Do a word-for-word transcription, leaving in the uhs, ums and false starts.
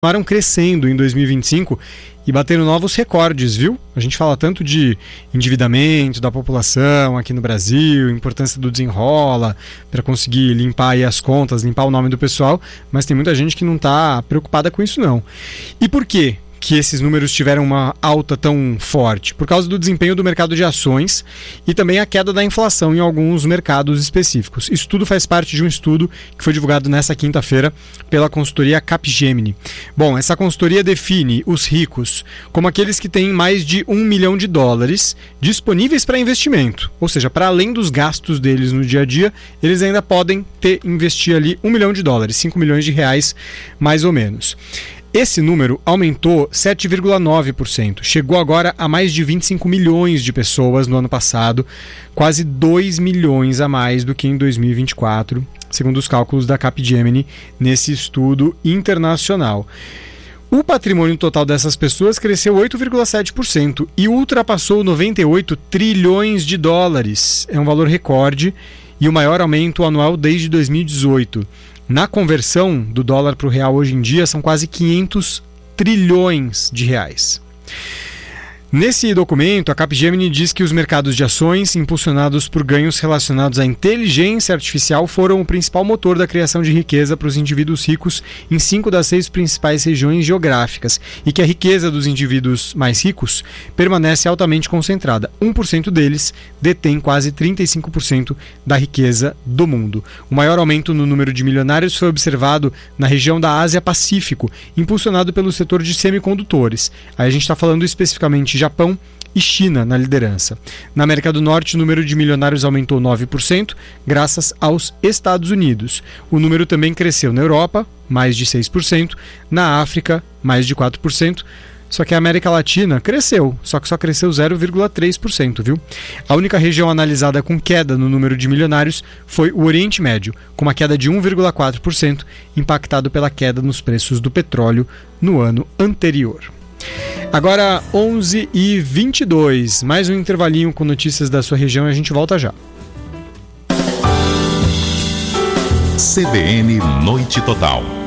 continuaram crescendo em dois mil e vinte e cinco e bateram novos recordes, viu? A gente fala tanto de endividamento da população aqui no Brasil, importância do desenrola para conseguir limpar aí as contas, limpar o nome do pessoal, mas tem muita gente que não está preocupada com isso não. E por quê que esses números tiveram uma alta tão forte? Por causa do desempenho do mercado de ações e também a queda da inflação em alguns mercados específicos. Isso tudo faz parte de um estudo que foi divulgado nessa quinta-feira pela consultoria Capgemini. Bom, essa consultoria define os ricos como aqueles que têm mais de um milhão de dólares disponíveis para investimento. Ou seja, para além dos gastos deles no dia a dia, eles ainda podem ter, investir ali um milhão de dólares, cinco milhões de reais mais ou menos. Esse número aumentou sete vírgula nove por cento, chegou agora a mais de vinte e cinco milhões de pessoas no ano passado, quase dois milhões a mais do que em dois mil e vinte e quatro, segundo os cálculos da Capgemini nesse estudo internacional. O patrimônio total dessas pessoas cresceu oito vírgula sete por cento e ultrapassou noventa e oito trilhões de dólares. É um valor recorde e o maior aumento anual desde dois mil e dezoito. Na conversão do dólar para o real hoje em dia são quase quinhentos trilhões de reais. Nesse documento, a Capgemini diz que os mercados de ações, impulsionados por ganhos relacionados à inteligência artificial, foram o principal motor da criação de riqueza para os indivíduos ricos em cinco das seis principais regiões geográficas e que a riqueza dos indivíduos mais ricos permanece altamente concentrada. um por cento deles detém quase trinta e cinco por cento da riqueza do mundo. O maior aumento no número de milionários foi observado na região da Ásia-Pacífico, impulsionado pelo setor de semicondutores. Aí a gente está falando especificamente de Japão e China na liderança. Na América do Norte, o número de milionários aumentou nove por cento, graças aos Estados Unidos. O número também cresceu na Europa, mais de seis por cento, na África, mais de quatro por cento, só que a América Latina cresceu, só que só cresceu zero vírgula três por cento, viu? A única região analisada com queda no número de milionários foi o Oriente Médio, com uma queda de um vírgula quatro por cento, impactado pela queda nos preços do petróleo no ano anterior. Agora onze e vinte e dois, mais um intervalinho com notícias da sua região e a gente volta já. C B N Noite Total.